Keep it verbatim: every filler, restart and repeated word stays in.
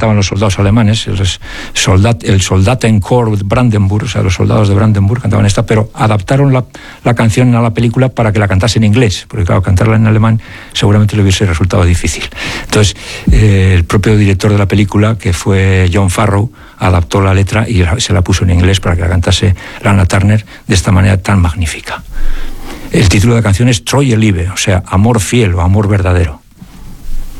cantaban los soldados alemanes, el, soldat, el Soldatenchor Brandenburg, o sea, los soldados de Brandenburg cantaban esta, pero adaptaron la, la canción a la película para que la cantase en inglés, porque claro, cantarla en alemán seguramente le hubiese resultado difícil. Entonces, eh, el propio director de la película, que fue John Farrow, adaptó la letra y se la puso en inglés para que la cantase Lana Turner de esta manera tan magnífica. El título de la canción es Treue Liebe, o sea, amor fiel o amor verdadero.